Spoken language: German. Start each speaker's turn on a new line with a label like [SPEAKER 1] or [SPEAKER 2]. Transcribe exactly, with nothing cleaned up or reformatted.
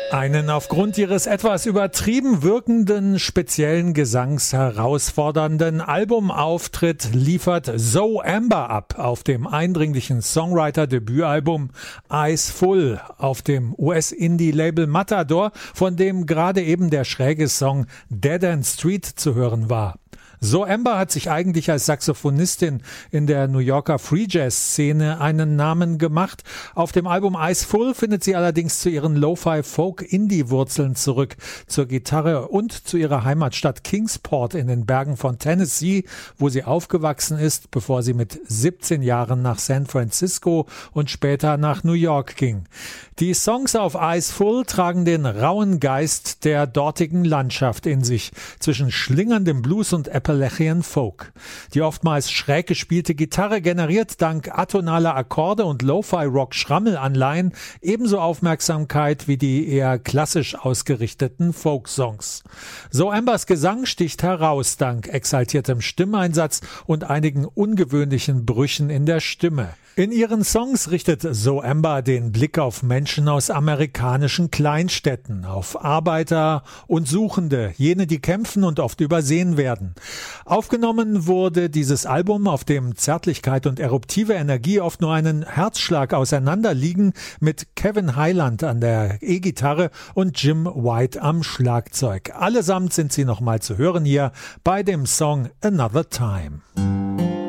[SPEAKER 1] Einen aufgrund ihres etwas übertrieben wirkenden, speziellen Gesangs herausfordernden Albumauftritt liefert Zoe Amber ab auf dem eindringlichen Songwriter-Debütalbum Eyes Full auf dem U S-Indie-Label Matador, von dem gerade eben der schräge Song Dead End Street zu hören war. Zoe Amber hat sich eigentlich als Saxophonistin in der New Yorker Free Jazz Szene einen Namen gemacht. Auf dem Album Eyes Full findet sie allerdings zu ihren Lo-Fi Folk Indie Wurzeln zurück, zur Gitarre und zu ihrer Heimatstadt Kingsport in den Bergen von Tennessee, wo sie aufgewachsen ist, bevor sie mit siebzehn Jahren nach San Francisco und später nach New York ging. Die Songs auf Eyes Full tragen den rauen Geist der dortigen Landschaft in sich, zwischen schlingerndem Blues und Appalachian Folk. Die oftmals schräg gespielte Gitarre generiert dank atonaler Akkorde und Lo-Fi-Rock-Schrammelanleihen ebenso Aufmerksamkeit wie die eher klassisch ausgerichteten Folk-Songs. Zoe Ambers Gesang sticht heraus dank exaltiertem Stimmeinsatz und einigen ungewöhnlichen Brüchen in der Stimme. In ihren Songs richtet Zoe Amber den Blick auf Menschen aus amerikanischen Kleinstädten, auf Arbeiter und Suchende, jene, die kämpfen und oft übersehen werden. Aufgenommen wurde dieses Album, auf dem Zärtlichkeit und eruptive Energie oft nur einen Herzschlag auseinander liegen, mit Kevin Hyland an der E-Gitarre und Jim White am Schlagzeug. Allesamt sind sie nochmal zu hören hier bei dem Song Another Time.